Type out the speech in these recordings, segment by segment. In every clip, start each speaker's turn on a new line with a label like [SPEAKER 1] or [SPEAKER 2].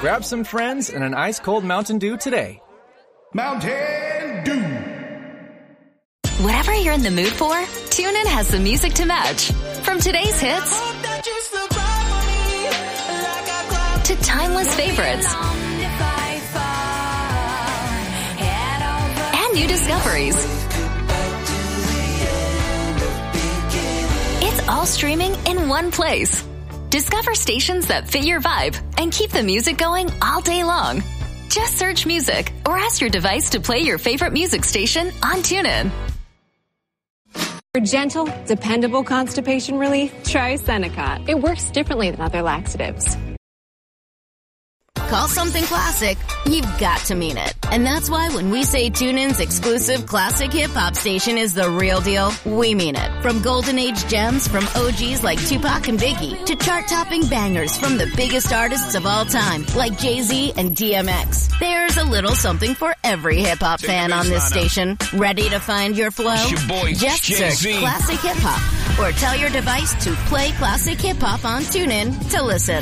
[SPEAKER 1] Grab some friends and an ice-cold Mountain Dew today.
[SPEAKER 2] Mountain Dew.
[SPEAKER 3] Whatever you're in the mood for, TuneIn has the music to match. From today's hits to timeless favorites and new discoveries. It's all streaming in one place. Discover stations that fit your vibe and keep the music going all day long. Just search music or ask your device to play your favorite music station on TuneIn.
[SPEAKER 4] For gentle, dependable constipation relief, try Senokot. It works differently than other laxatives.
[SPEAKER 5] Call something classic, you've got to mean it. And that's why when we say TuneIn's exclusive classic hip-hop station is the real deal, we mean it. From golden age gems from OGs like Tupac and Biggie to chart-topping bangers from the biggest artists of all time like Jay-Z and DMX. There's a little something for every hip-hop fan on this station. Ready to find your flow?
[SPEAKER 2] It's your boy,
[SPEAKER 5] Just
[SPEAKER 2] Jay-Z.
[SPEAKER 5] search Classic Hip-Hop or tell your device to play Classic Hip-Hop on TuneIn to listen.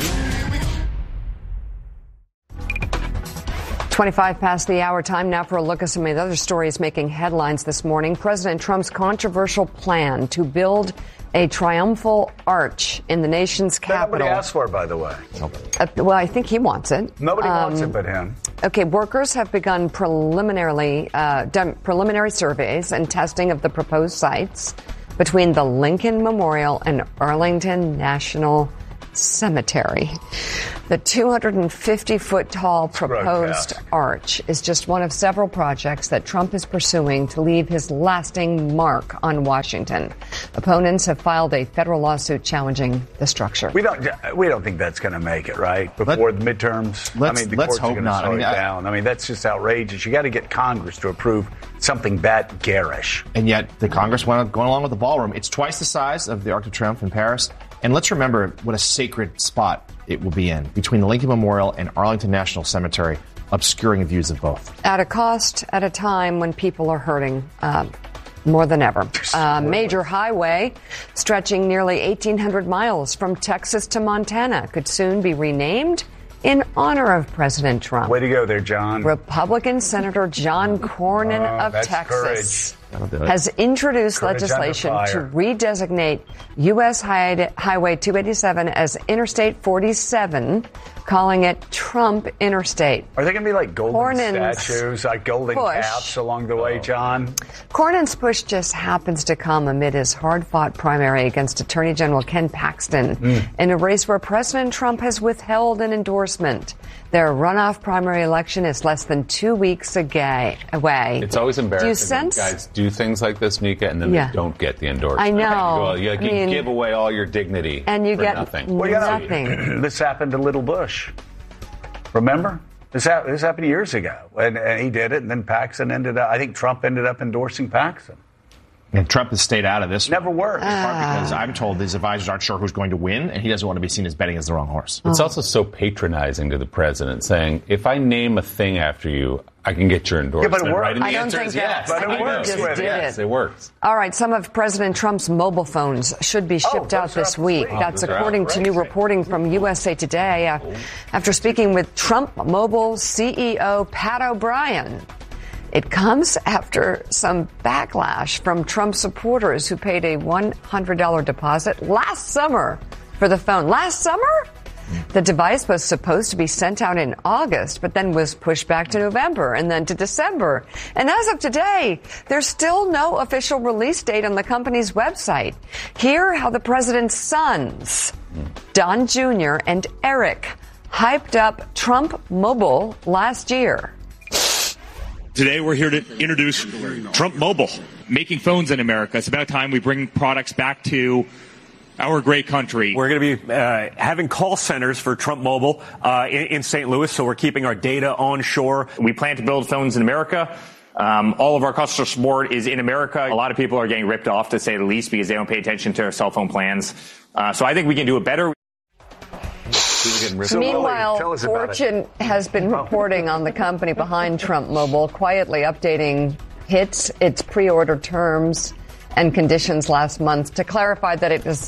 [SPEAKER 6] 25 past the hour. Time now for a look at some of the other stories making headlines this morning. President Trump's controversial plan to build a triumphal arch in the nation's capital.
[SPEAKER 7] Nobody asked for it, by the way.
[SPEAKER 6] Well, I think he wants it.
[SPEAKER 7] Nobody wants it but him.
[SPEAKER 6] Okay, workers have begun preliminary surveys and testing of the proposed sites between the Lincoln Memorial and Arlington National Cemetery. The 250-foot tall proposed arch is just one of several projects that Trump is pursuing to leave his lasting mark on Washington. Opponents have filed a federal lawsuit challenging the structure.
[SPEAKER 7] We don't think that's going to make it, right? Before the midterms.
[SPEAKER 8] Let's hope not.
[SPEAKER 7] I mean, that's just outrageous. You got to get Congress to approve something that garish.
[SPEAKER 8] And yet the Congress went going along with the ballroom. It's twice the size of the Arc de Triomphe in Paris. And let's remember what a sacred spot it will be in, between the Lincoln Memorial and Arlington National Cemetery, obscuring views of both.
[SPEAKER 6] At a cost, at a time when people are hurting more than ever. A major highway stretching nearly 1,800 miles from Texas to Montana could soon be renamed in honor of President Trump.
[SPEAKER 7] Way to go there, John.
[SPEAKER 6] Republican Senator John Cornyn of Texas has introduced legislation to redesignate U.S. Highway 287 as Interstate 47, calling it Trump Interstate.
[SPEAKER 7] Are they going to be like golden statues, like golden caps along the way, John?
[SPEAKER 6] Cornyn's push just happens to come amid his hard-fought primary against Attorney General Ken Paxton in a race where President Trump has withheld an endorsement. Their runoff primary election is less than 2 weeks away.
[SPEAKER 9] It's always embarrassing when guys do things like this, Mika, and then they don't get the endorsement.
[SPEAKER 6] I know.
[SPEAKER 9] Well, you give away all your dignity
[SPEAKER 6] and you get
[SPEAKER 9] nothing.
[SPEAKER 6] Nothing.
[SPEAKER 7] This happened to Little Bush. Remember? This happened years ago, and he did it, and then Paxton I think Trump ended up endorsing Paxton.
[SPEAKER 8] And Trump has stayed out of this.
[SPEAKER 7] Never worked.
[SPEAKER 8] In part because I'm told his advisors aren't sure who's going to win, and he doesn't want to be seen as betting as the wrong horse.
[SPEAKER 9] It's also so patronizing to the president, saying, if I name a thing after you, I can get your endorsement.
[SPEAKER 7] Yeah, but it works.
[SPEAKER 9] Right? And the
[SPEAKER 6] I don't
[SPEAKER 9] answer
[SPEAKER 6] think
[SPEAKER 9] is
[SPEAKER 6] that.
[SPEAKER 9] yes.
[SPEAKER 7] But it works.
[SPEAKER 9] Yes, it works.
[SPEAKER 6] All right, some of President Trump's mobile phones should be shipped out this week. That's according to new reporting from USA Today. After speaking with Trump Mobile CEO Pat O'Brien, it comes after some backlash from Trump supporters who paid a $100 deposit last summer for the phone. Last summer? The device was supposed to be sent out in August, but then was pushed back to November and then to December. And as of today, there's still no official release date on the company's website. Hear how the president's sons, Don Jr. and Eric, hyped up Trump Mobile last year.
[SPEAKER 10] Today, we're here to introduce Trump Mobile, making phones in America. It's about time we bring products back to our great country.
[SPEAKER 11] We're going to be having call centers for Trump Mobile in St. Louis, so we're keeping our data onshore.
[SPEAKER 10] We plan to build phones in America. All of our customer support is in America. A lot of people are getting ripped off, to say the least, because they don't pay attention to our cell phone plans. So I think we can do it better.
[SPEAKER 6] Meanwhile, Fortune has been reporting on the company behind Trump Mobile, quietly updating its pre-order terms and conditions last month to clarify that it is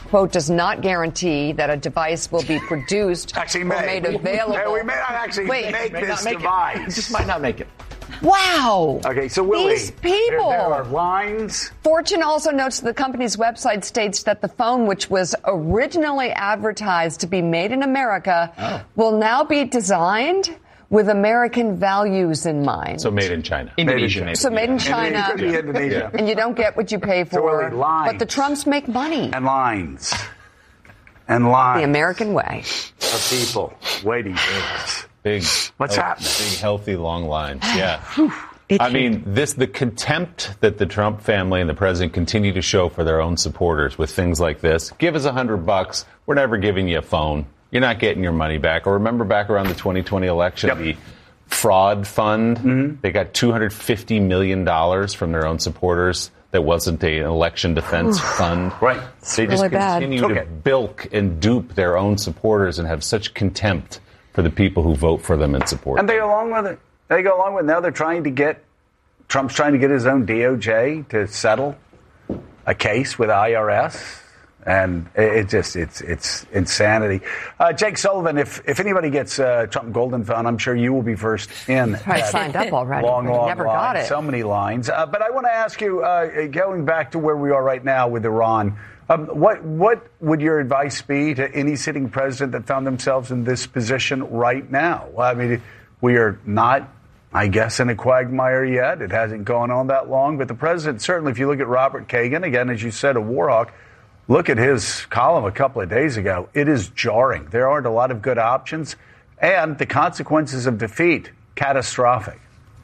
[SPEAKER 6] quote, does not guarantee that a device will be produced or made available.
[SPEAKER 7] We may not actually make this device.
[SPEAKER 8] It just might not make it.
[SPEAKER 6] Wow.
[SPEAKER 7] Okay, so Willie,
[SPEAKER 6] these people.
[SPEAKER 7] There are lines.
[SPEAKER 6] Fortune also notes the company's website states that the phone, which was originally advertised to be made in America, will now be designed with American values in mind.
[SPEAKER 9] So made in China.
[SPEAKER 8] Indonesia.
[SPEAKER 6] So made in China.
[SPEAKER 7] Indonesia.
[SPEAKER 6] And you don't get what you pay for.
[SPEAKER 7] So lines.
[SPEAKER 6] But the Trumps make money.
[SPEAKER 7] And lines. And lines.
[SPEAKER 6] The American way.
[SPEAKER 7] Of people waiting for this. What's happening?
[SPEAKER 9] Big, healthy, long lines. Yeah. I mean, the contempt that the Trump family and the president continue to show for their own supporters with things like this. Give us $100. We're never giving you a phone. You're not getting your money back. Or remember back around the 2020 election, the fraud fund, they got $250 million from their own supporters. That wasn't an election defense fund.
[SPEAKER 7] Right.
[SPEAKER 9] They just continue to bilk and dupe their own supporters and have such contempt for the people who vote for them and support them.
[SPEAKER 7] And they go along with it. Now they're trying to get, Trump's trying to get his own DOJ to settle a case with IRS. And it's insanity. Jake Sullivan, if anybody gets Trump Golden Phone, I'm sure you will be first in.
[SPEAKER 6] I signed up already.
[SPEAKER 7] Long
[SPEAKER 6] Never
[SPEAKER 7] line.
[SPEAKER 6] got it.
[SPEAKER 7] So many lines. But I want to ask you, going back to where we are right now with Iran, what would your advice be to any sitting president that found themselves in this position right now? I mean, we are not, I guess, in a quagmire yet. It hasn't gone on that long. But the president, certainly, if you look at Robert Kagan, again, as you said, a war hawk, look at his column a couple of days ago. It is jarring. There aren't a lot of good options. And the consequences of defeat, catastrophic.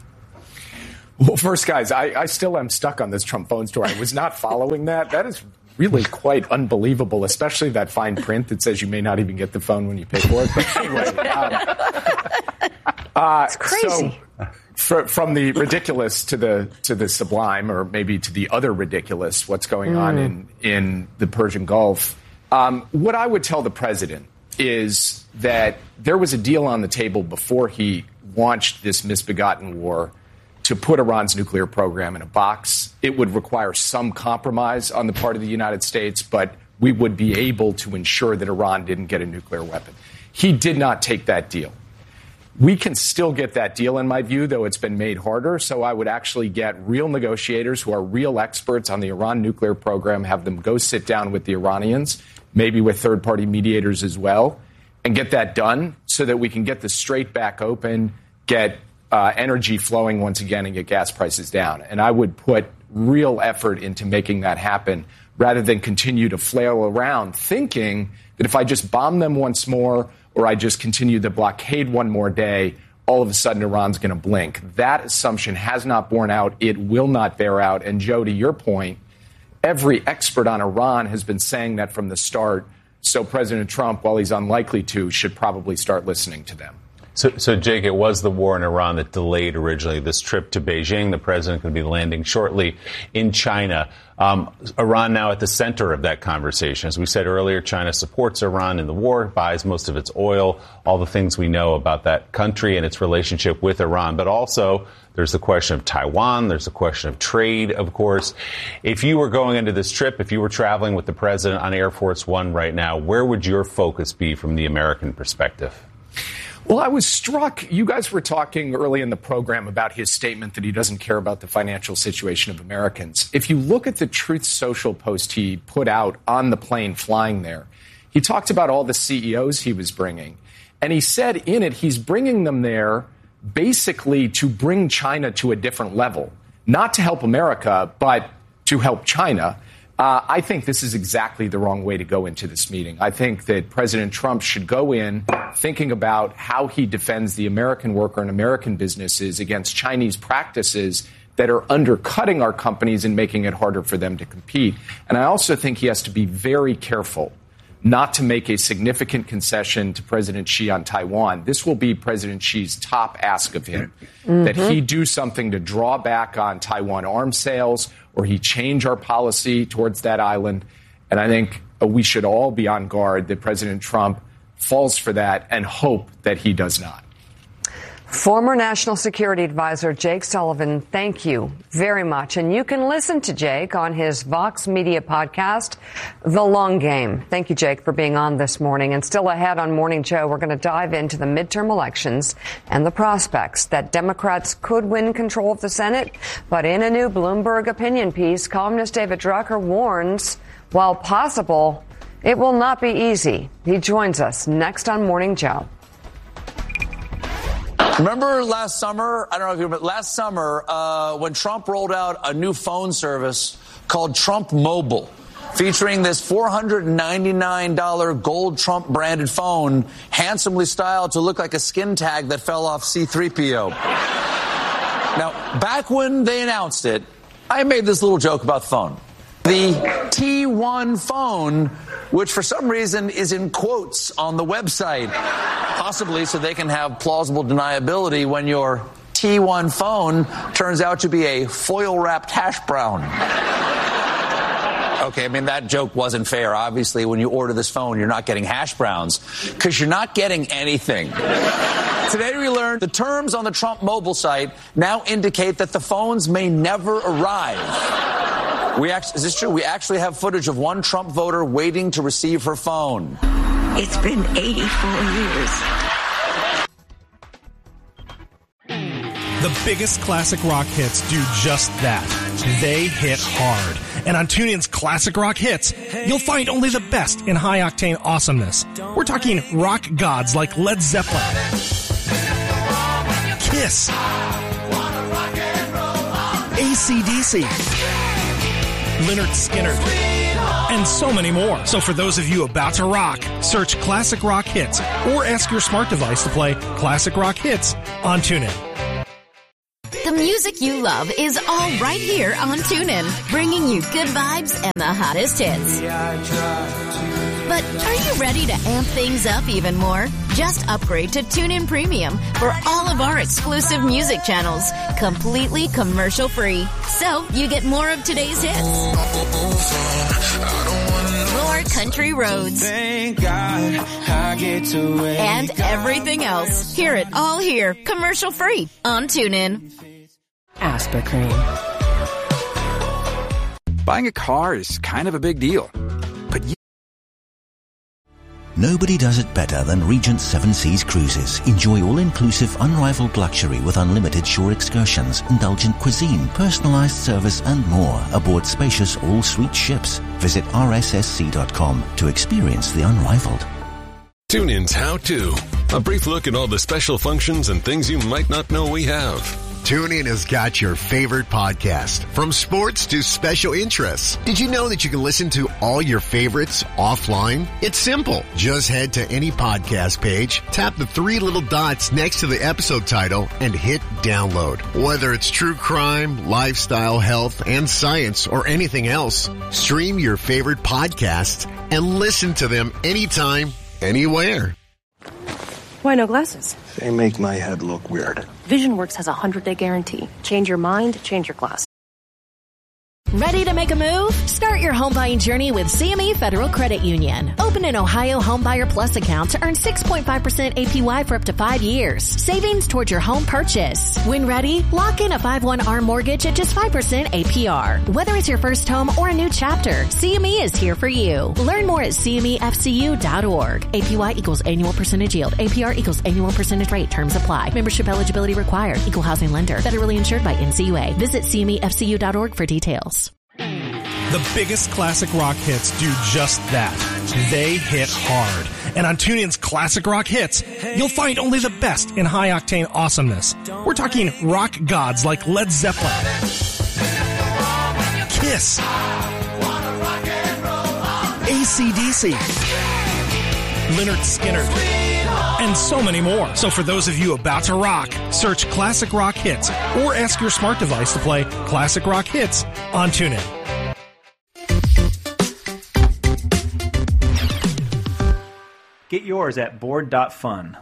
[SPEAKER 12] Well, first, guys, I still am stuck on this Trump phone story. I was not following that. That is really quite unbelievable, especially that fine print that says you may not even get the phone when you pay for it. But anyway,
[SPEAKER 6] it's crazy.
[SPEAKER 12] So, from the ridiculous to the sublime, or maybe to the other ridiculous, what's going on in the Persian Gulf, what I would tell the president is that there was a deal on the table before he launched this misbegotten war to put Iran's nuclear program in a box. It would require some compromise on the part of the United States, but we would be able to ensure that Iran didn't get a nuclear weapon. He did not take that deal. We can still get that deal, in my view, though it's been made harder. So I would actually get real negotiators who are real experts on the Iran nuclear program, have them go sit down with the Iranians, maybe with third-party mediators as well, and get that done so that we can get the Strait back open, get energy flowing once again, and get gas prices down. And I would put real effort into making that happen rather than continue to flail around thinking that if I just bomb them once more or I just continue the blockade one more day, all of a sudden Iran's going to blink. That assumption has not borne out. It will not bear out. And, Joe, to your point, every expert on Iran has been saying that from the start. So President Trump, while he's unlikely to, should probably start listening to them.
[SPEAKER 9] So, Jake, it was the war in Iran that delayed originally this trip to Beijing. The president could be landing shortly in China. Iran now at the center of that conversation. As we said earlier, China supports Iran in the war, buys most of its oil, all the things we know about that country and its relationship with Iran. But also, there's the question of Taiwan. There's the question of trade, of course. If you were going into this trip, if you were traveling with the president on Air Force One right now, where would your focus be from the American perspective?
[SPEAKER 12] Well, I was struck. You guys were talking early in the program about his statement that he doesn't care about the financial situation of Americans. If you look at the Truth Social post he put out on the plane flying there, he talked about all the CEOs he was bringing. And he said in it, he's bringing them there basically to bring China to a different level, not to help America, but to help China. I think this is exactly the wrong way to go into this meeting. I think that President Trump should go in thinking about how he defends the American worker and American businesses against Chinese practices that are undercutting our companies and making it harder for them to compete. And I also think he has to be very careful not to make a significant concession to President Xi on Taiwan. This will be President Xi's top ask of him, that he do something to draw back on Taiwan arms sales, or he change our policy towards that island. And I think we should all be on guard that President Trump falls for that and hope that he does not.
[SPEAKER 6] Former National Security Advisor Jake Sullivan, thank you very much. And you can listen to Jake on his Vox Media podcast, The Long Game. Thank you, Jake, for being on this morning. And still ahead on Morning Joe, we're going to dive into the midterm elections and the prospects that Democrats could win control of the Senate. But in a new Bloomberg opinion piece, columnist David Drucker warns, while possible, it will not be easy. He joins us next on Morning Joe.
[SPEAKER 13] Remember last summer, I don't know if you remember, last summer when Trump rolled out a new phone service called Trump Mobile, featuring this $499 gold Trump branded phone, handsomely styled to look like a skin tag that fell off C-3PO. Now, back when they announced it, I made this little joke about the phone. The T1 phone, which for some reason is in quotes on the website, possibly so they can have plausible deniability when your T1 phone turns out to be a foil-wrapped hash brown. Okay, I mean, that joke wasn't fair. Obviously, when you order this phone, you're not getting hash browns because you're not getting anything. Today we learned the terms on the Trump mobile site now indicate that the phones may never arrive. Is this true? We actually have footage of one Trump voter waiting to receive her phone.
[SPEAKER 14] It's been 84 years.
[SPEAKER 15] The biggest classic rock hits do just that. They hit hard. And on TuneIn's Classic Rock Hits, you'll find only the best in high-octane awesomeness. We're talking rock gods like Led Zeppelin, Kiss, AC/DC, Lynyrd Skynyrd, and so many more. So for those of you about to rock, search Classic Rock Hits or ask your smart device to play Classic Rock Hits on TuneIn.
[SPEAKER 5] The music you love is all right here on TuneIn, bringing you good vibes and the hottest hits. But are you ready to amp things up even more? Just upgrade to TuneIn Premium for all of our exclusive music channels, completely commercial-free. So you get more of today's hits, more country roads, and everything else. Hear it all here, commercial-free on TuneIn.
[SPEAKER 16] Aspercream. Buying a car is kind of a big deal, but
[SPEAKER 17] nobody does it better than Regent Seven Seas Cruises. Enjoy all-inclusive, unrivaled luxury with unlimited shore excursions, indulgent cuisine, personalized service, and more aboard spacious all-suite ships. Visit rssc.com to experience the unrivaled.
[SPEAKER 18] TuneIn's How To. A brief look at all the special functions and things you might not know we have.
[SPEAKER 19] TuneIn has got your favorite podcast, from sports to special interests. Did you know that you can listen to all your favorites offline? It's simple. Just head to any podcast page, tap the three little dots next to the episode title, and hit download. Whether it's true crime, lifestyle, health, and science, or anything else, stream your favorite podcasts and listen to them anytime, anywhere.
[SPEAKER 20] Why no glasses?
[SPEAKER 21] They make my head look weird.
[SPEAKER 20] VisionWorks has a 100-day guarantee. Change your mind, change your glasses.
[SPEAKER 22] Ready to make a move? Start your home buying journey with CME Federal Credit Union. Open an Ohio Homebuyer Plus account to earn 6.5% APY for up to 5 years. Savings towards your home purchase. When ready, lock in a 5/1 ARM mortgage at just 5% APR. Whether it's your first home or a new chapter, CME is here for you. Learn more at CMEFCU.org. APY equals annual percentage yield. APR equals annual percentage rate. Terms apply. Membership eligibility required. Equal housing lender. Federally insured by NCUA. Visit CMEFCU.org for details.
[SPEAKER 15] The biggest classic rock hits do just that. They hit hard. And on TuneIn's Classic Rock Hits, you'll find only the best in high-octane awesomeness. We're talking rock gods like Led Zeppelin, Kiss, AC/DC, Lynyrd Skynyrd, and so many more. So for those of you about to rock, search Classic Rock Hits or ask your smart device to play Classic Rock Hits on TuneIn.
[SPEAKER 1] Get yours at board.fun.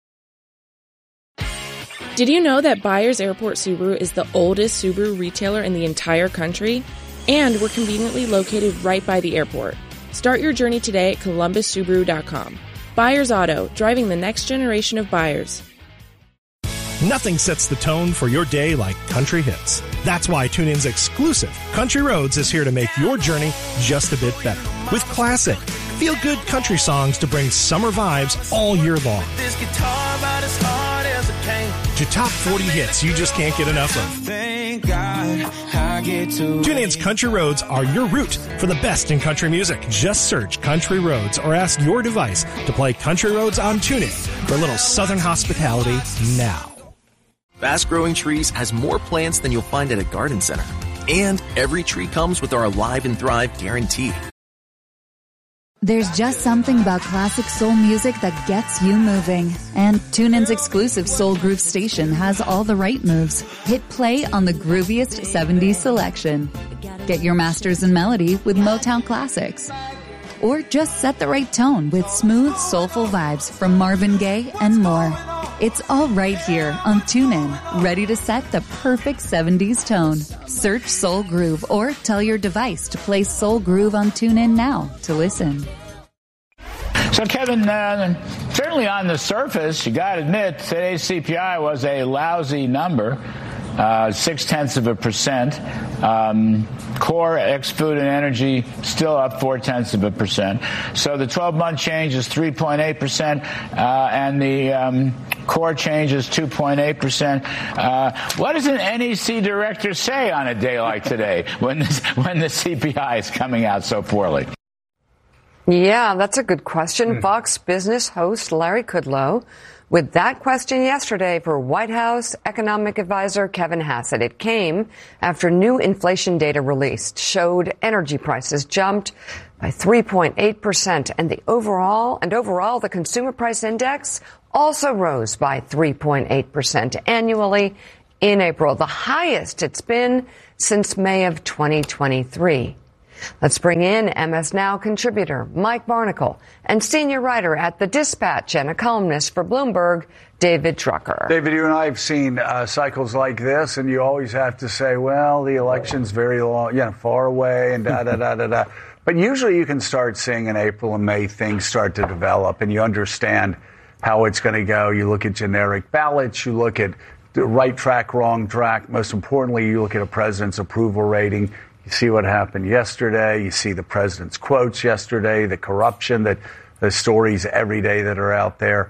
[SPEAKER 23] Did you know that Byers Airport Subaru is the oldest Subaru retailer in the entire country? And we're conveniently located right by the airport. Start your journey today at columbussubaru.com. Byers Auto, driving the next generation of buyers.
[SPEAKER 15] Nothing sets the tone for your day like country hits. That's why TuneIn's exclusive Country Roads is here to make your journey just a bit better. With classic, feel-good country songs to bring summer vibes all year long.
[SPEAKER 2] This guitar about as hard as it came.
[SPEAKER 15] To top 40 hits you just can't get enough of.
[SPEAKER 2] Thank God I get to.
[SPEAKER 15] TuneIn's Country Roads are your route for the best in country music. Just search Country Roads or ask your device to play Country Roads on TuneIn for a little southern hospitality now.
[SPEAKER 3] Fast Growing Trees has more plants than you'll find at a garden center. And every tree comes with our Alive and Thrive guarantee.
[SPEAKER 4] There's just something about classic soul music that gets you moving. And TuneIn's exclusive Soul Groove station has all the right moves. Hit play on the grooviest 70s selection. Get your masters in melody with Motown classics. Or just set the right tone with smooth, soulful vibes from Marvin Gaye and more. It's all right here on TuneIn, ready to set the perfect 70s tone. Search Soul Groove or tell your device to play Soul Groove on TuneIn now to listen.
[SPEAKER 24] So, Kevin, certainly on the surface, you got to admit, today's CPI was a lousy number, 0.6%. Core ex-food and energy still up 0.4%. So the 12-month change is 3.8%, and the core change is 2.8%. What does an NEC director say on a day like today when the CPI is coming out so poorly?
[SPEAKER 6] Yeah, that's a good question. Fox Business host Larry Kudlow with that question yesterday for White House economic advisor Kevin Hassett. It came after new inflation data released showed energy prices jumped by 3.8%, and overall the consumer price index also rose by 3.8% annually in April, the highest it's been since May of 2023. Let's bring in MS Now contributor Mike Barnicle and senior writer at The Dispatch and a columnist for Bloomberg, David Drucker.
[SPEAKER 7] David, you and I have seen cycles like this, and you always have to say, well, the election's very long, far away, and da-da-da-da-da. But usually you can start seeing in April and May things start to develop, and you understand how it's going to go. You look at generic ballots, you look at the right track, wrong track. Most importantly, you look at a president's approval rating. You see what happened yesterday. You see the president's quotes yesterday, the corruption, the stories every day that are out there.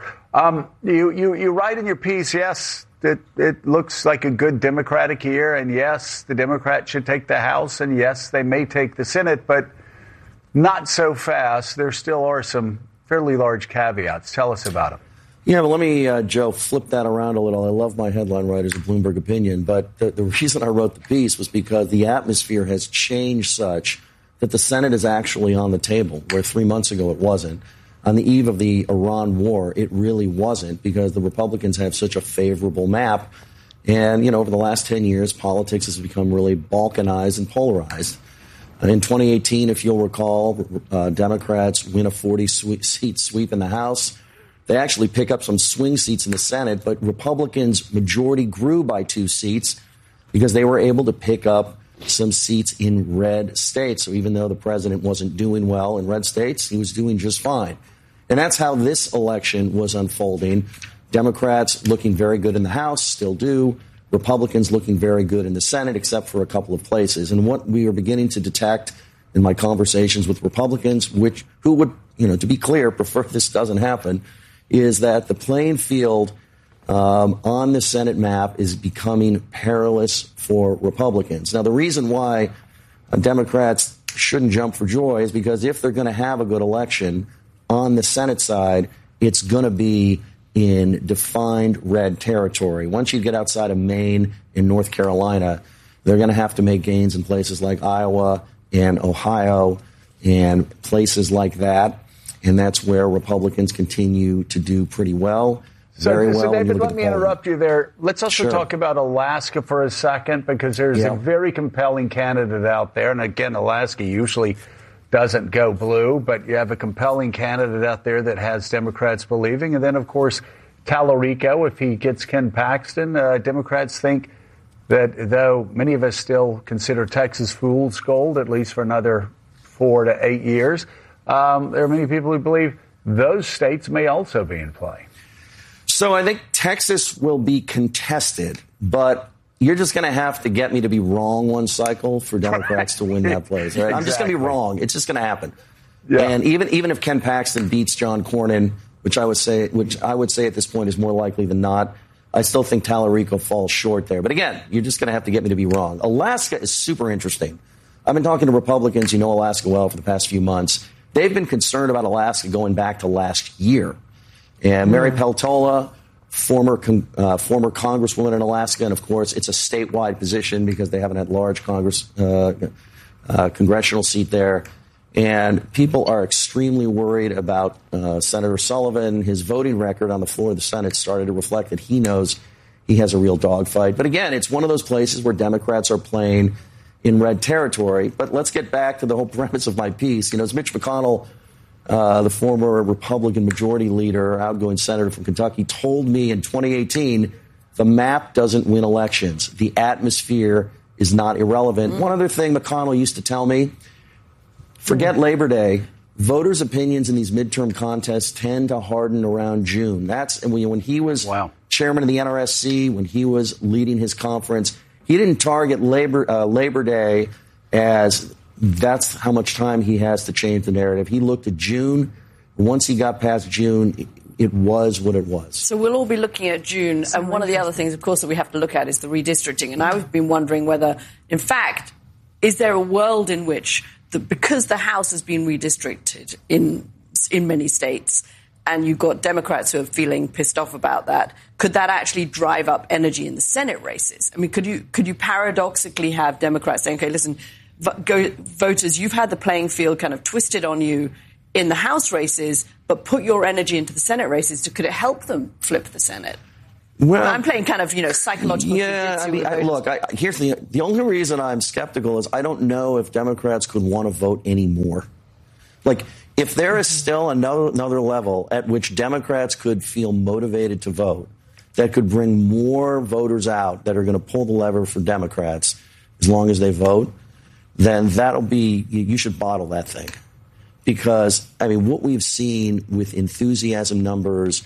[SPEAKER 7] You write in your piece, yes, that it looks like a good Democratic year, and yes, the Democrats should take the House, and yes, they may take the Senate, but not so fast. There still are some fairly large caveats. Tell us about them.
[SPEAKER 21] Yeah, but let me, Joe, flip that around a little. I love my headline writers at Bloomberg Opinion, but the reason I wrote the piece was because the atmosphere has changed such that the Senate is actually on the table, where 3 months ago it wasn't. On the eve of the Iran war, it really wasn't, because the Republicans have such a favorable map. And, over the last 10 years, politics has become really balkanized and polarized. In 2018, if you'll recall, Democrats win a 40-seat sweep in the House. They actually pick up some swing seats in the Senate, but Republicans' majority grew by 2 seats because they were able to pick up some seats in red states. So even though the president wasn't doing well in red states, he was doing just fine. And that's how this election was unfolding. Democrats looking very good in the House, still do. Republicans looking very good in the Senate, except for a couple of places. And what we are beginning to detect in my conversations with Republicans, who would, to be clear, prefer this doesn't happen, is that the playing field on the Senate map is becoming perilous for Republicans. Now, the reason why Democrats shouldn't jump for joy is because if they're going to have a good election on the Senate side, it's going to be in defined red territory. Once you get outside of Maine and North Carolina, they're going to have to make gains in places like Iowa and Ohio and places like that. And that's where Republicans continue to do pretty well. Very well.
[SPEAKER 7] So David, let me interrupt you there. Let's also talk about Alaska for a second, because there's a very compelling candidate out there. And again, Alaska usually doesn't go blue, but you have a compelling candidate out there that has Democrats believing. And then, of course, Talarico, if he gets Ken Paxton, Democrats think that though many of us still consider Texas fool's gold, at least for another 4 to 8 years, there are many people who believe those states may also be in play.
[SPEAKER 21] So I think Texas will be contested, but you're just going to have to get me to be wrong one cycle for Democrats to win that place. Right? I'm just going to be wrong. It's just going to happen. Yeah. And even if Ken Paxton beats John Cornyn, which I would say at this point is more likely than not, I still think Tallarico falls short there. But again, you're just going to have to get me to be wrong. Alaska is super interesting. I've been talking to Republicans who know Alaska well for the past few months. They've been concerned about Alaska going back to last year. And Mary Peltola, former congresswoman in Alaska, and of course it's a statewide position because they haven't had large congressional seat there. And people are extremely worried about Senator Sullivan. His voting record on the floor of the Senate started to reflect that he knows he has a real dogfight. But again, it's one of those places where Democrats are playing in red territory. But let's get back to the whole premise of my piece. You know, it's Mitch McConnell, the former Republican majority leader, outgoing senator from Kentucky, told me in 2018, the map doesn't win elections. The atmosphere is not irrelevant. One other thing McConnell used to tell me, forget Labor Day. Voters' opinions in these midterm contests tend to harden around June. That's when he was chairman of the NRSC, when he was leading his conference, he didn't target Labor Day as that's how much time he has to change the narrative. He looked at June. Once he got past June, it was what it was.
[SPEAKER 8] So we'll all be looking at June. And one of the other things, of course, that we have to look at is the redistricting. And I've been wondering whether, in fact, is there a world in which because the House has been redistricted in many states, and you've got Democrats who are feeling pissed off about that, could that actually drive up energy in the Senate races? I mean, could you paradoxically have Democrats saying, okay, listen, voters, you've had the playing field kind of twisted on you in the House races, but put your energy into the Senate races. Could it help them flip the Senate? Well, I'm playing kind of, psychological.
[SPEAKER 21] Yeah, I mean, look, here's the only reason I'm skeptical is I don't know if Democrats could want to vote anymore. Like, if there is still another level at which Democrats could feel motivated to vote, that could bring more voters out that are going to pull the lever for Democrats as long as they vote, then you should bottle that thing. Because, I mean, what we've seen with enthusiasm numbers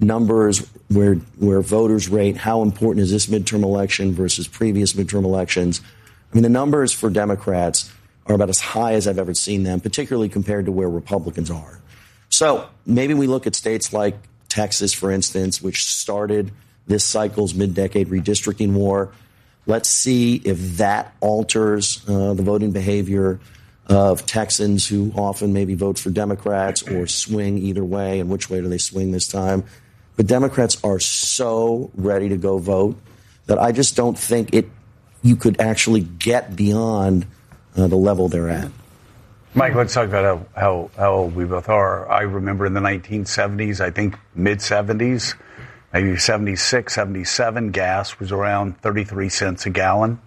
[SPEAKER 21] where voters rate how important is this midterm election versus previous midterm elections. I mean, the numbers for Democrats are about as high as I've ever seen them, particularly compared to where Republicans are. So maybe we look at states like Texas, for instance, which started this cycle's mid-decade redistricting war. Let's see if that alters the voting behavior of Texans who often maybe vote for Democrats or swing either way, and which way do they swing this time. But Democrats are so ready to go vote that I just don't think you could actually get beyond the level they're at.
[SPEAKER 7] Mike, let's talk about how old we both are. I remember in the 1970s, I think mid-70s, maybe 76, 77, gas was around 33 cents a gallon.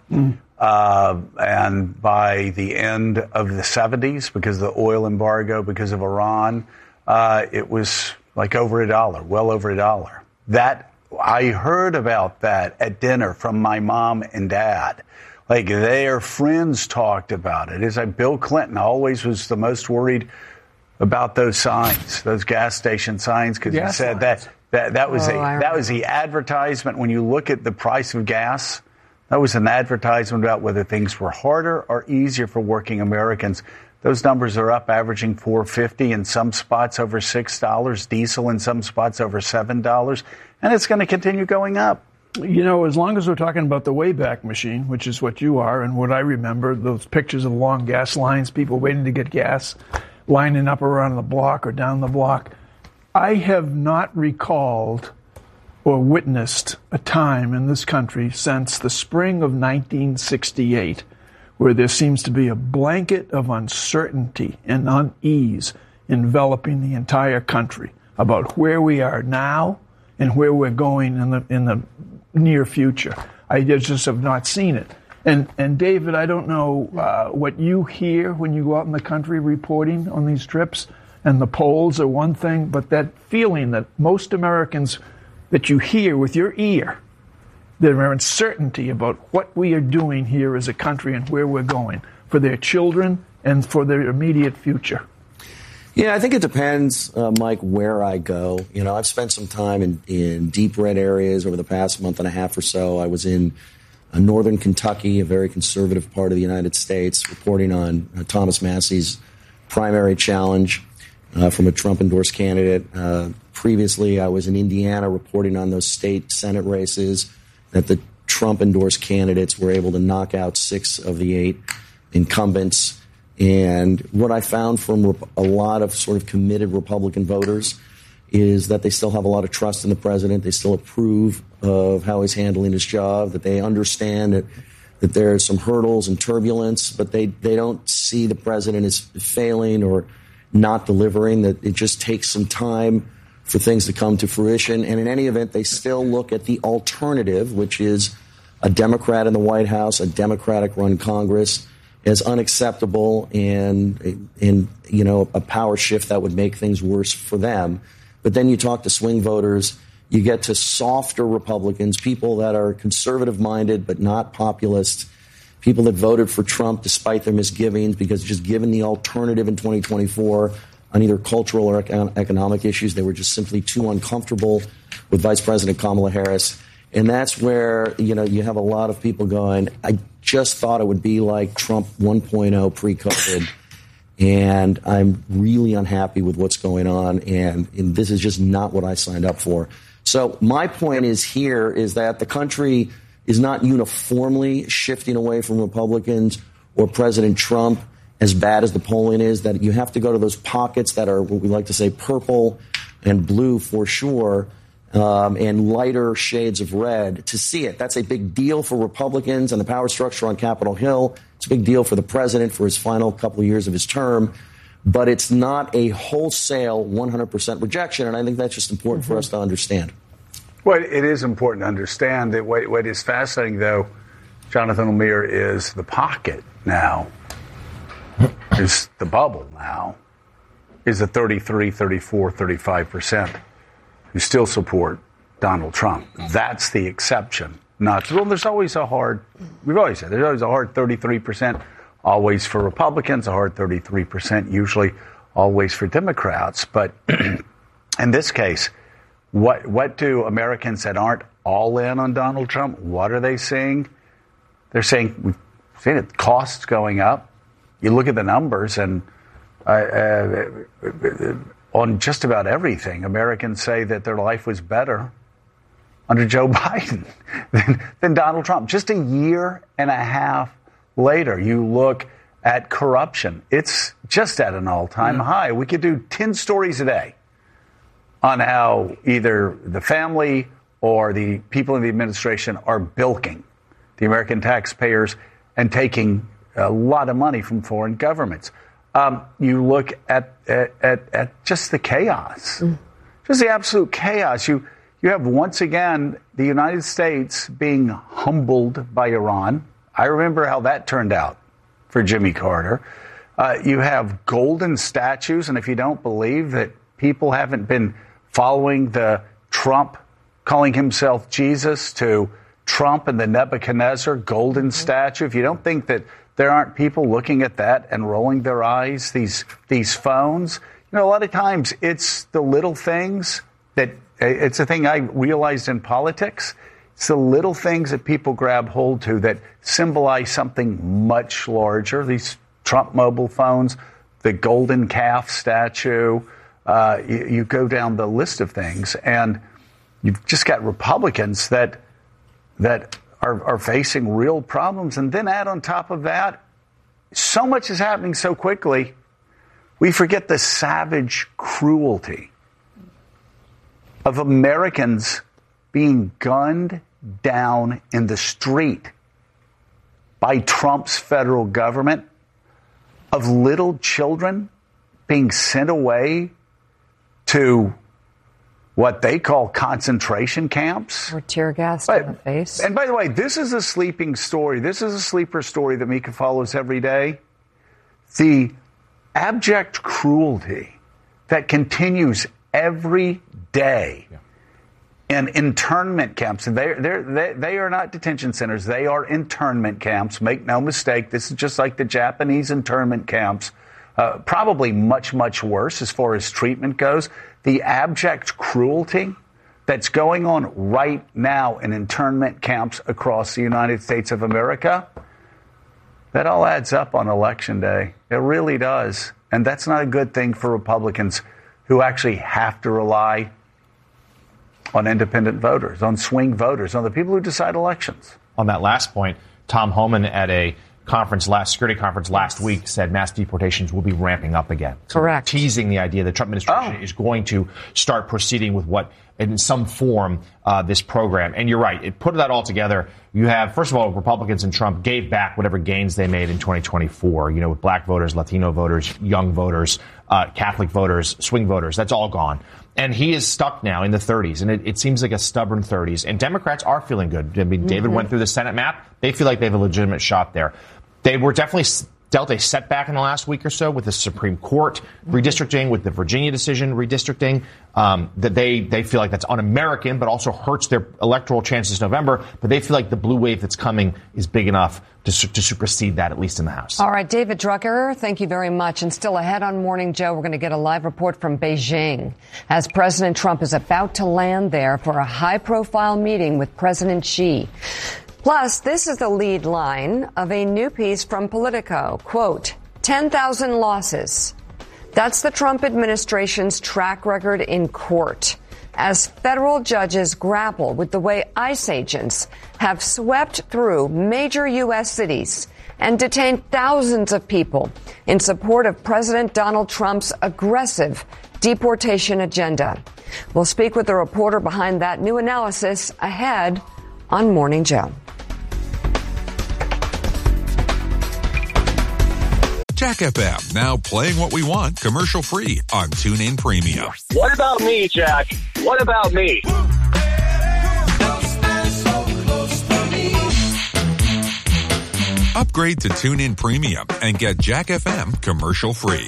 [SPEAKER 7] And by the end of the 70s, because of the oil embargo, because of Iran, it was like over $1, well over $1. That I heard about that at dinner from my mom and dad. Like, their friends talked about it. It's like Bill Clinton always was the most worried about those signs, those gas station signs, because he said that was the advertisement. When you look at the price of gas, that was an advertisement about whether things were harder or easier for working Americans. Those numbers are up, averaging $4.50 in some spots, over $6, diesel in some spots over $7, and it's going to continue going up.
[SPEAKER 9] As long as we're talking about the Wayback Machine, which is what you are, and what I remember, those pictures of long gas lines, people waiting to get gas, lining up around the block or down the block, I have not recalled or witnessed a time in this country since the spring of 1968 where there seems to be a blanket of uncertainty and unease enveloping the entire country about where we are now and where we're going in the near future. I just have not seen it. And David, I don't know what you hear when you go out in the country reporting on these trips, and the polls are one thing, but that feeling that most Americans, that you hear with your ear, there are uncertainty about what we are doing here as a country and where we're going for their children and for their immediate future.
[SPEAKER 21] Yeah, I think it depends, Mike, where I go. You know, I've spent some time in deep red areas over the past month and a half or so. I was in northern Kentucky, a very conservative part of the United States, reporting on Thomas Massey's primary challenge from a Trump-endorsed candidate. Previously, I was in Indiana reporting on those state Senate races that the Trump-endorsed candidates were able to knock out 6 of the 8 incumbents. And what I found from a lot of sort of committed Republican voters is that they still have a lot of trust in the president. They still approve of how he's handling his job, that they understand that there are some hurdles and turbulence, but they don't see the president as failing or not delivering, that it just takes some time for things to come to fruition. And in any event, they still look at the alternative, which is a Democrat in the White House, a Democratic-run Congress, as unacceptable and you know, a power shift that would make things worse for them. But then you talk to swing voters, you get to softer Republicans, people that are conservative-minded but not populist, people that voted for Trump despite their misgivings because just given the alternative in 2024 on either cultural or economic issues, they were just simply too uncomfortable with Vice President Kamala Harris. And that's where, you know, you have a lot of people going, I just thought it would be like Trump 1.0 pre-COVID. And I'm really unhappy with what's going on. And this is just not what I signed up for. So my point is here is that the country is not uniformly shifting away from Republicans or President Trump as bad as the polling is, that you have to go to those pockets that are what we like to say purple and blue for sure, and lighter shades of red to see it. That's a big deal for Republicans and the power structure on Capitol Hill. It's a big deal for the president for his final couple of years of his term. But it's not a wholesale 100% rejection, and I think that's just important for us to understand.
[SPEAKER 7] Well, it is important to understand that what is fascinating, though, Jonathan Lemire, is the pocket now, is the bubble now, is the 33, 34, 35% who still support Donald Trump. That's the exception. Well, there's always we've always said, there's always a hard 33%, always for Republicans, a hard 33%, usually always for Democrats. But in this case, what do Americans that aren't all in on Donald Trump, what are they seeing? They're saying, we've seen it, costs going up. You look at the numbers, and on just about everything, Americans say that their life was better under Joe Biden than Donald Trump. Just a year and a half later, you look at corruption. It's just at an all-time high. We could do 10 stories a day on how either the family or the people in the administration are bilking the American taxpayers and taking a lot of money from foreign governments. You look at just the chaos, just the absolute chaos. You have, once again, the United States being humbled by Iran. I remember how that turned out for Jimmy Carter. You have golden statues, and if you don't believe that people haven't been following the Trump calling himself Jesus to Trump and the Nebuchadnezzar golden statue, if you don't think that there aren't people looking at that and rolling their eyes, these phones, you know, a lot of times it's the little things that, it's a thing I realized in politics, it's the little things that people grab hold to that symbolize something much larger. These Trump mobile phones, the golden calf statue, you go down the list of things, and you've just got Republicans that are facing real problems. And then add on top of that, so much is happening so quickly, we forget the savage cruelty of Americans being gunned down in the street by Trump's federal government, of little children being sent away to what they call concentration camps.
[SPEAKER 6] Or tear gas in the face.
[SPEAKER 7] And by the way, this is a sleeping story. This is a sleeper story that Mika follows every day. The abject cruelty that continues every day in internment camps. And they are not detention centers. They are internment camps. Make no mistake. This is just like the Japanese internment camps probably much, much worse as far as treatment goes. The abject cruelty that's going on right now in internment camps across the United States of America, that all adds up on Election Day. It really does. And that's not a good thing for Republicans who actually have to rely on independent voters, on swing voters, on the people who decide elections.
[SPEAKER 10] On that last point, Tom Homan at a security conference last week said mass deportations will be ramping up again. So
[SPEAKER 6] correct.
[SPEAKER 10] Teasing the idea the Trump administration is going to start proceeding with what, in some form, this program. And you're right. It put that all together. You have, first of all, Republicans and Trump gave back whatever gains they made in 2024, with black voters, Latino voters, young voters, Catholic voters, swing voters. That's all gone. And he is stuck now in the 30s, and it seems like a stubborn 30s. And Democrats are feeling good. I mean, David went through the Senate map. They feel like they have a legitimate shot there. They were definitely dealt a setback in the last week or so with the Supreme Court redistricting, with the Virginia decision redistricting, that they feel like that's un-American, but also hurts their electoral chances in November. But they feel like the blue wave that's coming is big enough to supersede that, at least in the House.
[SPEAKER 6] All right, David Drucker, thank you very much. And still ahead on Morning Joe, we're going to get a live report from Beijing as President Trump is about to land there for a high-profile meeting with President Xi. Plus, this is the lead line of a new piece from Politico. Quote, 10,000 losses. That's the Trump administration's track record in court as federal judges grapple with the way ICE agents have swept through major U.S. cities and detained thousands of people in support of President Donald Trump's aggressive deportation agenda. We'll speak with the reporter behind that new analysis ahead on Morning Joe.
[SPEAKER 11] Jack FM, now playing what we want commercial-free on TuneIn Premium.
[SPEAKER 12] What about me, Jack? What about me?
[SPEAKER 11] Upgrade to TuneIn Premium and get Jack FM commercial-free.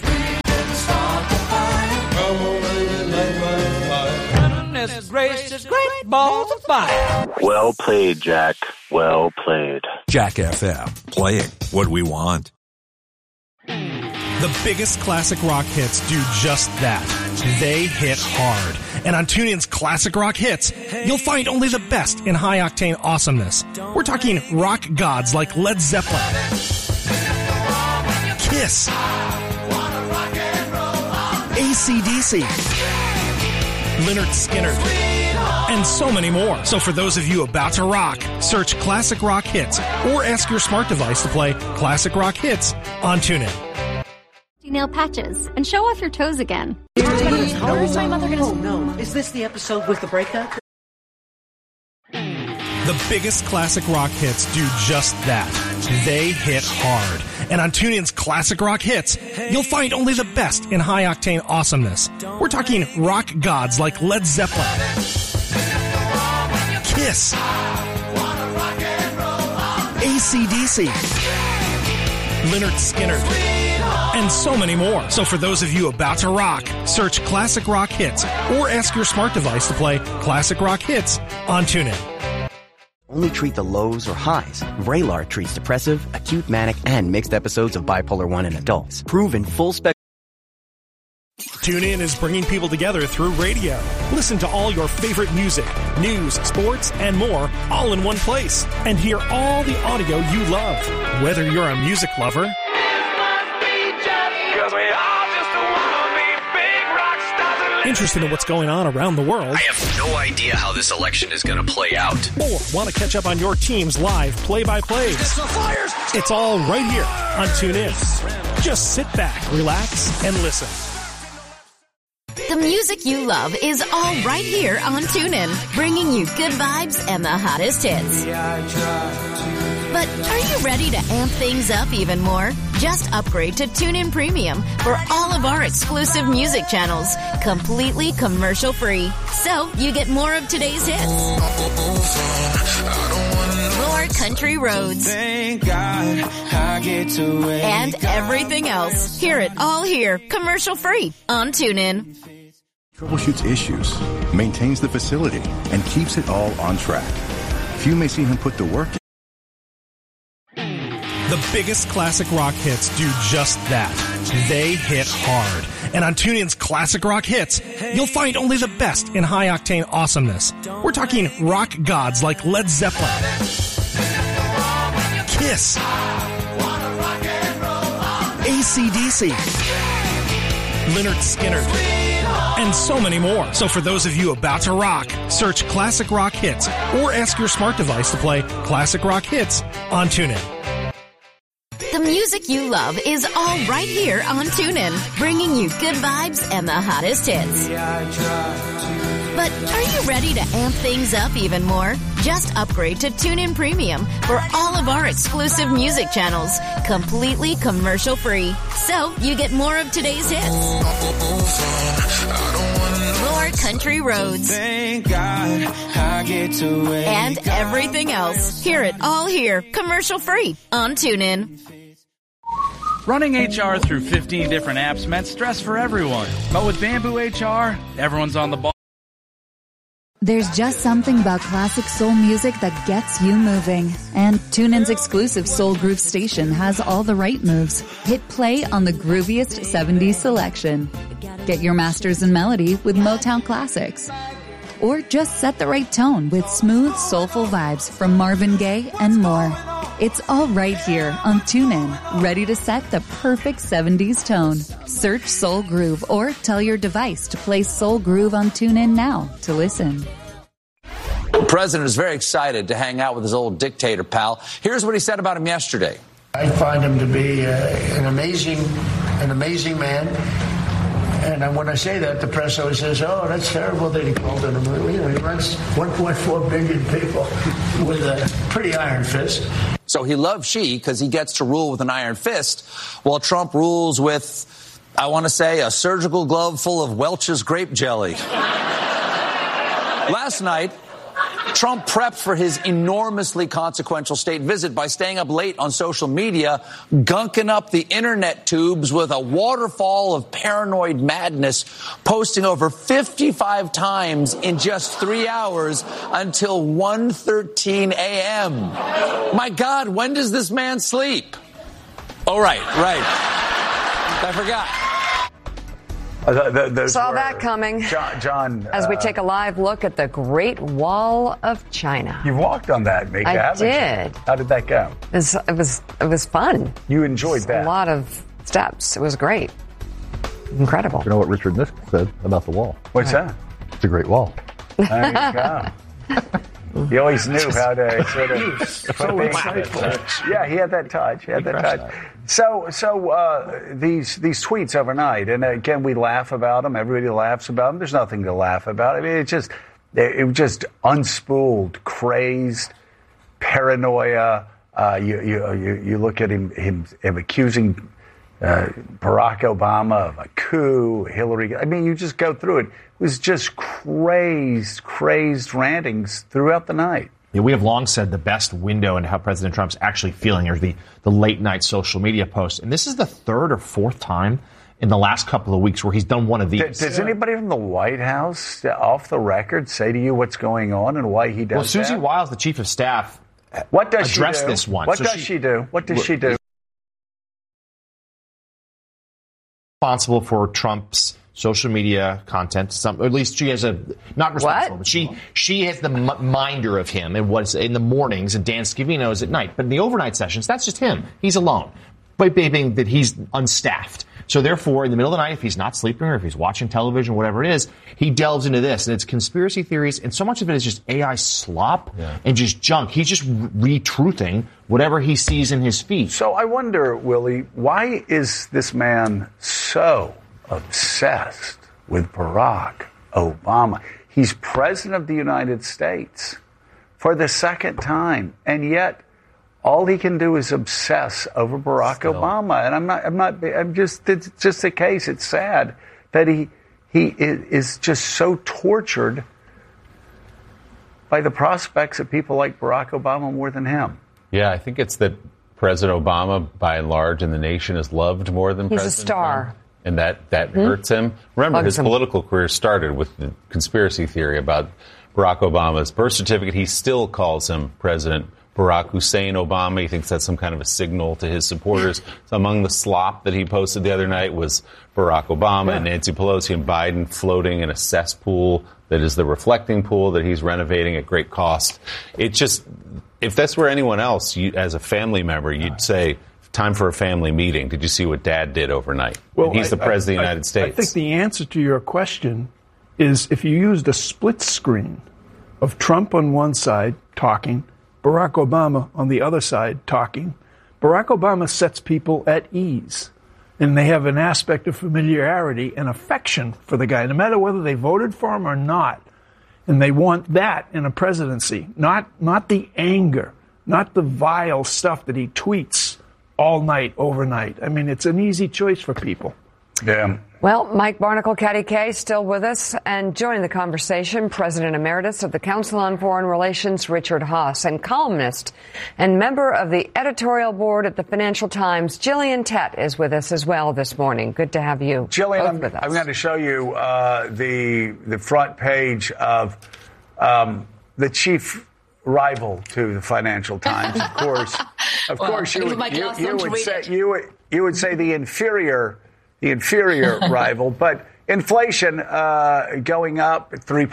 [SPEAKER 12] Well played, Jack. Well played.
[SPEAKER 11] Jack FM, playing what we want.
[SPEAKER 15] The biggest classic rock hits do just that. They hit hard. And on TuneIn's Classic Rock Hits, you'll find only the best in high-octane awesomeness. We're talking rock gods like Led Zeppelin, Kiss, AC/DC, Lynyrd Skynyrd, and so many more. So for those of you about to rock, search Classic Rock Hits or ask your smart device to play Classic Rock Hits on TuneIn.
[SPEAKER 13] Nail patches and show off your toes again.
[SPEAKER 25] How is my mother gonna... Oh no, is this the episode with the breakup?
[SPEAKER 15] The biggest classic rock hits do just that. They hit hard. And on TuneIn's Classic Rock Hits, you'll find only the best in high-octane awesomeness. We're talking rock gods like Led Zeppelin, Kiss, AC/DC, Lynyrd Skynyrd, and so many more. So for those of you about to rock, search Classic Rock Hits or ask your smart device to play Classic Rock Hits on TuneIn.
[SPEAKER 26] Only treat the lows or highs. Vraylar treats depressive, acute manic, and mixed episodes of bipolar 1 in adults. Proven full spectrum.
[SPEAKER 15] TuneIn is bringing people together through radio. Listen to all your favorite music, news, sports, and more all in one place. And hear all the audio you love. Whether you're a music lover, interested in what's going on around the world,
[SPEAKER 27] I have no idea how this election is going to play out,
[SPEAKER 15] or want to catch up on your team's live play-by-plays, it's all right here on TuneIn. Just sit back, relax, and listen.
[SPEAKER 5] The music you love is all right here on TuneIn, bringing you good vibes and the hottest hits. But are you ready to amp things up even more? Just upgrade to TuneIn Premium for all of our exclusive music channels, completely commercial-free. So you get more of today's hits, more country roads,
[SPEAKER 2] Thank God I get to
[SPEAKER 5] and everything else. Hear it all here, commercial-free on TuneIn.
[SPEAKER 28] Troubleshoots issues, maintains the facility, and keeps it all on track. Few may see him put the work in.
[SPEAKER 15] The biggest classic rock hits do just that. They hit hard. And on TuneIn's Classic Rock Hits, you'll find only the best in high-octane awesomeness. We're talking rock gods like Led Zeppelin, Kiss, AC/DC, Lynyrd Skynyrd, and so many more. So for those of you about to rock, search Classic Rock Hits or ask your smart device to play Classic Rock Hits on TuneIn.
[SPEAKER 5] The music you love is all right here on TuneIn, bringing you good vibes and the hottest hits. But are you ready to amp things up even more? Just upgrade to TuneIn Premium for all of our exclusive music channels, completely commercial free. So you get more of today's hits, more country roads, and everything else. Hear it all here, commercial free on TuneIn.
[SPEAKER 1] Running HR through 15 different apps meant stress for everyone. But with Bamboo HR, everyone's on the ball.
[SPEAKER 4] There's just something about classic soul music that gets you moving. And TuneIn's exclusive Soul Groove station has all the right moves. Hit play on the grooviest 70s selection. Get your masters in melody with Motown classics. Or just set the right tone with smooth, soulful vibes from Marvin Gaye and more. It's all right here on TuneIn, ready to set the perfect 70s tone. Search Soul Groove or tell your device to play Soul Groove on TuneIn now to listen.
[SPEAKER 14] The president is very excited to hang out with his old dictator pal. Here's what he said about him yesterday.
[SPEAKER 16] I find him to be an amazing man. And when I say that, the press always says, oh, that's terrible that he called him. He runs 1.4 billion people with a pretty iron fist.
[SPEAKER 14] So he loves Xi because he gets to rule with an iron fist, while Trump rules with, I want to say, a surgical glove full of Welch's grape jelly. Last night, Trump prepped for his enormously consequential state visit by staying up late on social media, gunking up the internet tubes with a waterfall of paranoid madness, posting over 55 times in just 3 hours until 1:13 a.m. My God, when does this man sleep? Oh, right. I forgot.
[SPEAKER 6] Saw that coming.
[SPEAKER 7] John.
[SPEAKER 6] As we take a live look at the Great Wall of China.
[SPEAKER 7] You've walked on that, Mika, haven't you?
[SPEAKER 6] I did.
[SPEAKER 7] How did that go?
[SPEAKER 6] It was fun.
[SPEAKER 7] You enjoyed that?
[SPEAKER 6] A lot of steps. It was great. Incredible.
[SPEAKER 17] You know what Richard Nixon said about the wall?
[SPEAKER 7] What's that?
[SPEAKER 17] It's a great wall.
[SPEAKER 7] There you go. He always knew how to sort of.
[SPEAKER 17] So insightful.
[SPEAKER 7] Yeah, he had that touch. So these tweets overnight, and again, we laugh about them. Everybody laughs about them. There's nothing to laugh about. I mean, it was just unspooled, crazed, paranoia. You look at him accusing Barack Obama of a coup, Hillary. I mean, you just go through it. It was just crazed rantings throughout the night.
[SPEAKER 10] Yeah, we have long said the best window into how President Trump's actually feeling are the late night social media posts. And this is the third or fourth time in the last couple of weeks where he's done one of these.
[SPEAKER 7] Does anybody from the White House, off the record, say to you what's going on and why he does
[SPEAKER 10] Well, Susie Wiles, the chief of staff, addressed this one.
[SPEAKER 7] What does she do?
[SPEAKER 10] Responsible for Trump's social media content, at least she has not responsible, but she has the minder of him. It was in the mornings, and Dan Scavino is at night. But in the overnight sessions, that's just him. He's alone, but being that he's unstaffed. So therefore, in the middle of the night, if he's not sleeping or if he's watching television, whatever it is, he delves into this, and it's conspiracy theories, and so much of it is just AI slop and just junk. He's just retruthing whatever he sees in his feed.
[SPEAKER 7] So I wonder, Willie, why is this man so obsessed with Barack Obama? He's president of the United States for the second time, and yet all he can do is obsess over Barack Obama. And it's just a case. It's sad that he is just so tortured by the prospects of people like Barack Obama more than him.
[SPEAKER 18] Yeah, I think it's that President Obama, by and large, in the nation is loved more than President
[SPEAKER 6] He's a star.
[SPEAKER 18] Trump. And that hurts him. Remember, his political career started with the conspiracy theory about Barack Obama's birth certificate. He still calls him President Barack Hussein Obama. He thinks that's some kind of a signal to his supporters. So among the slop that he posted the other night was Barack Obama and Nancy Pelosi and Biden floating in a cesspool that is the reflecting pool that he's renovating at great cost. It just, if that's were anyone else, you, as a family member, you'd say, time for a family meeting. Did you see what Dad did overnight? Well, he's the President of the United States.
[SPEAKER 3] I think the answer to your question is if you used a split screen of Trump on one side talking, Barack Obama on the other side talking, Barack Obama sets people at ease. And they have an aspect of familiarity and affection for the guy, no matter whether they voted for him or not. And they want that in a presidency, not the anger, not the vile stuff that he tweets all night, overnight. I mean, it's an easy choice for people.
[SPEAKER 7] Yeah.
[SPEAKER 6] Well, Mike Barnicle, Caddy K, still with us. And joining the conversation, President Emeritus of the Council on Foreign Relations, Richard Haass, and columnist and member of the editorial board at the Financial Times, Gillian Tett, is with us as well this morning. Good to have you.
[SPEAKER 7] Gillian, I'm going to show you the front page of the chief rival to the Financial Times, of course. Of course, you would say the inferior rival, but inflation going up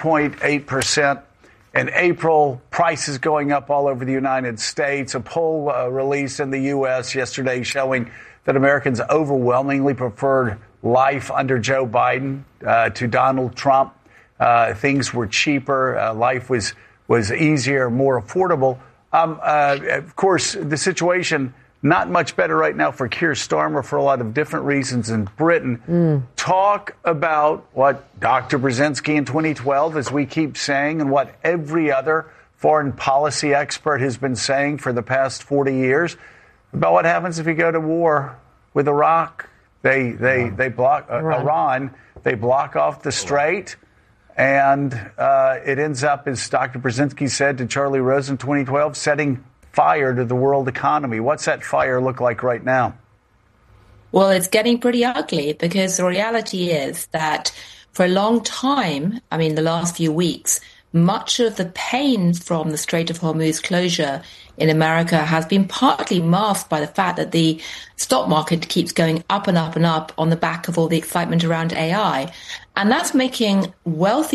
[SPEAKER 7] 3.8% in April, prices going up all over the United States. A poll released in the U.S. yesterday showing that Americans overwhelmingly preferred life under Joe Biden to Donald Trump. Things were cheaper. Life was easier, more affordable. Of course, the situation not much better right now for Keir Starmer for a lot of different reasons in Britain. Talk about what Dr. Brzezinski in 2012, as we keep saying, and what every other foreign policy expert has been saying for the past 40 years about what happens if you go to war with Iraq. They block Iran. They block off the strait. And it ends up, as Dr. Brzezinski said to Charlie Rose in 2012, setting fire to the world economy. What's that fire look like right now?
[SPEAKER 8] Well, it's getting pretty ugly because the reality is that for a long time, I mean, the last few weeks, much of the pain from the Strait of Hormuz closure in America has been partly masked by the fact that the stock market keeps going up and up and up on the back of all the excitement around AI. And that's making wealthy